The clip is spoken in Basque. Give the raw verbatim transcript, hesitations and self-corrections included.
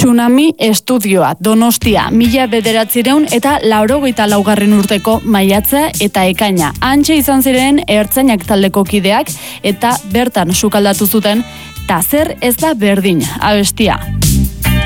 Tsunami Estudioa, Donostia, mila bederatzireun eta laurogeita laugarren urteko maiatza eta ekaina. Hantxe izan ziren ertzainak taldeko kideak eta bertan sukaldatu zuten Ta zer ez da berdin, abestia.